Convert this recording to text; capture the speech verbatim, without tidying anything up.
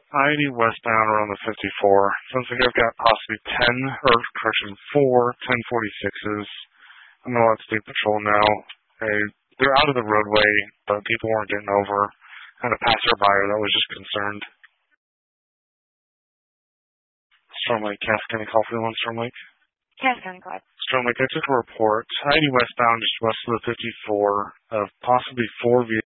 I eighty westbound around the fifty-four. Sounds like I've got possibly ten, or correction, four ten forty-sixes. I'm going to let State Patrol know. Hey, they're out of the roadway, but people weren't getting over. Had a passerby that was just concerned. Storm Lake, Cass County, call for the one, Storm Lake. Cass County, call. Storm Lake, I took a report. I eighty westbound just west of the fifty-four of possibly four vehicles.